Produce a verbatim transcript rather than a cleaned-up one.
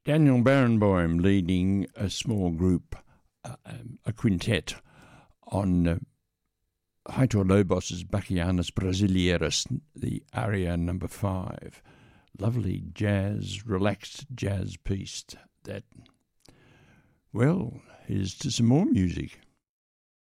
Daniel Barenboim leading a small group, uh, um, a quintet, on uh, Heitor Lobos's Bachianas Brasileiras, the aria number five. Lovely jazz, relaxed jazz piece that, well, here's to some more music.